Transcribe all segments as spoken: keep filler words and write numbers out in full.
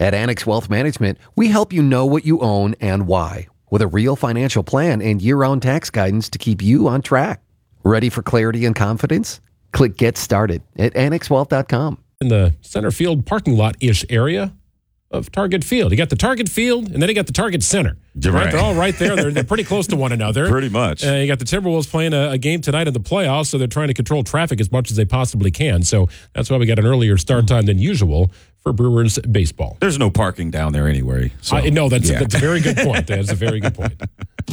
At Annex Wealth Management, we help you know what you own and why, with a real financial plan and year-round tax guidance to keep you on track. Ready for clarity and confidence? Click Get Started at annex wealth dot com. In the center field parking lot-ish area of Target Field. You got the Target Field, and then you got the Target Center. Right. Right? They're all right there. They're, they're pretty close to one another. Pretty much. Uh, you got the Timberwolves playing a, a game tonight in the playoffs, so they're trying to control traffic as much as they possibly can. So that's why we got an earlier start time than usual for Brewers baseball. There's no parking down there anyway. So, I, no, that's, yeah. that's a very good point. That's a very good point.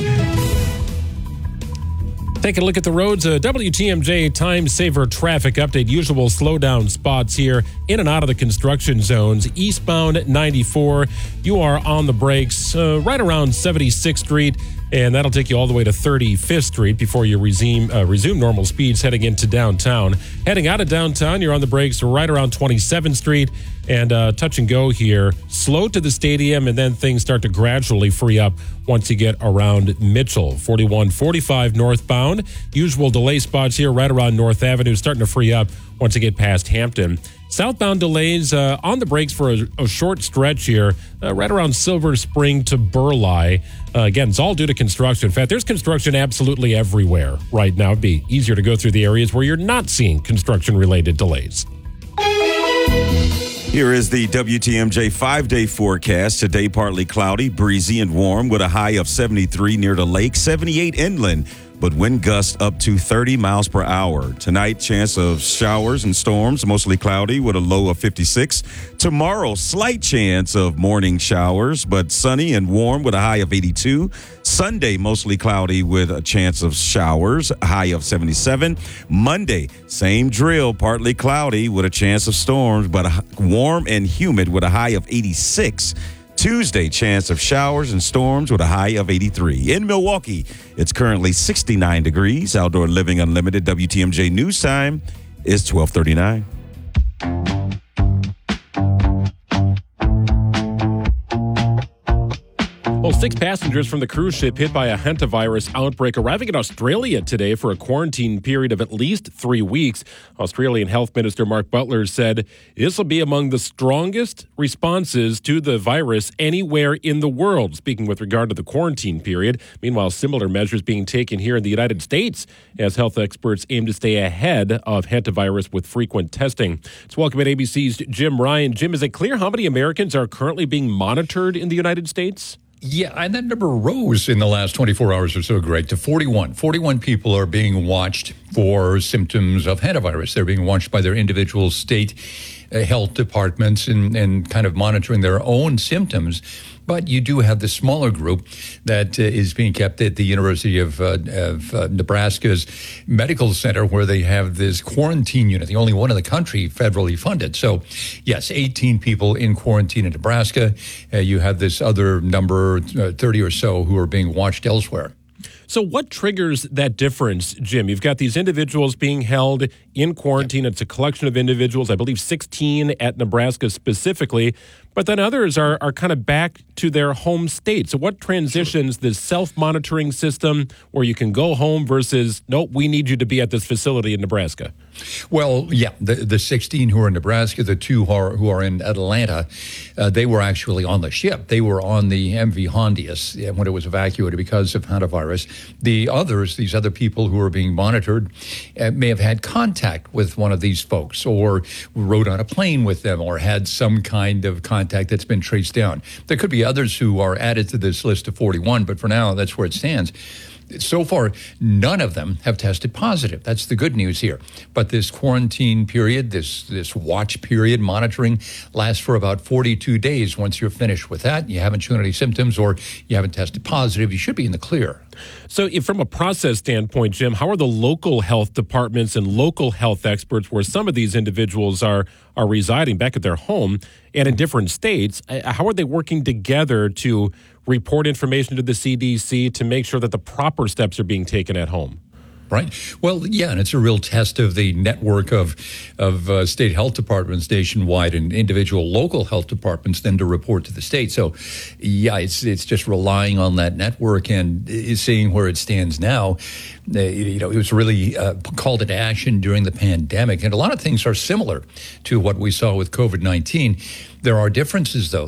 Taking a look at the roads, a W T M J Time Saver traffic update. Usual slowdown spots here in and out of the construction zones. Eastbound ninety-four, you are on the brakes uh, right around seventy-sixth Street, and that'll take you all the way to thirty-fifth Street before you resume, uh, resume normal speeds heading into downtown. Heading out of downtown, you're on the brakes right around twenty-seventh Street, and uh, touch and go here. Slow to the stadium, and then things start to gradually free up once you get around Mitchell. forty-one forty-five northbound. Usual delay spots here right around North Avenue, starting to free up once you get past Hampton. Southbound delays uh, on the brakes for a, a short stretch here, uh, right around Silver Spring to Burleigh. Uh, again, it's all due to construction. In fact, there's construction absolutely everywhere right now. It'd be easier to go through the areas where you're not seeing construction-related delays. Here is the W T M J five-day forecast. Today, partly cloudy, breezy, and warm with a high of seventy-three near the lake, seventy-eight inland, but wind gusts up to thirty miles per hour. Tonight, chance of showers and storms, mostly cloudy with a low of fifty-six. Tomorrow, slight chance of morning showers, but sunny and warm with a high of eighty-two. Sunday, mostly cloudy with a chance of showers, a high of seventy-seven. Monday, same drill, partly cloudy with a chance of storms, but warm and humid with a high of eighty-six. Tuesday, chance of showers and storms with a high of eighty-three. In Milwaukee, it's currently sixty-nine degrees. Outdoor Living Unlimited W T M J News Time is twelve thirty-nine. Well, six passengers from the cruise ship hit by a hantavirus outbreak arriving in Australia today for a quarantine period of at least three weeks. Australian Health Minister Mark Butler said this will be among the strongest responses to the virus anywhere in the world, speaking with regard to the quarantine period. Meanwhile, similar measures being taken here in the United States as health experts aim to stay ahead of hantavirus with frequent testing. Let's welcome in A B C's Jim Ryan. Jim, is it clear how many Americans are currently being monitored in the United States? Yeah, and that number rose in the last twenty-four hours or so, Greg, to forty-one. forty-one people are being watched for symptoms of hantavirus. They're being watched by their individual state uh, health departments and, and kind of monitoring their own symptoms. But you do have the smaller group that uh, is being kept at the University of, uh, of uh, Nebraska's Medical Center, where they have this quarantine unit, the only one in the country federally funded. So, yes, eighteen people in quarantine in Nebraska. Uh, you have this other number, uh, thirty or so, who are being watched elsewhere. So what triggers that difference, Jim? You've got these individuals being held in quarantine. It's a collection of individuals, I believe sixteen at Nebraska specifically, but then others are, are kind of back to their home state. So what transitions this self-monitoring system where you can go home versus, nope, we need you to be at this facility in Nebraska? Well, yeah, the, the sixteen who are in Nebraska, the two who are, who are in Atlanta, uh, they were actually on the ship. They were on the M V Hondius when it was evacuated because of hantavirus. The others, these other people who are being monitored, uh, may have had contact with one of these folks or rode on a plane with them or had some kind of contact that's been traced down. There could be others who are added to this list of forty-one, but for now, that's where it stands. So far, none of them have tested positive. That's the good news here. But this quarantine period, this this watch period, monitoring, lasts for about forty-two days. Once you're finished with that, you haven't shown any symptoms or you haven't tested positive, you should be in the clear. So if from a process standpoint, Jim, how are the local health departments and local health experts where some of these individuals are are residing back at their home and in different states, how are they working together to report information to the C D C to make sure that the proper steps are being taken at home? Right. Well, yeah, and it's a real test of the network of of uh, state health departments nationwide and individual local health departments then to report to the state. So, yeah, it's it's just relying on that network and seeing where it stands now. Uh, you know, it was really uh, called into action during the pandemic, and a lot of things are similar to what we saw with COVID nineteen. There are differences, though.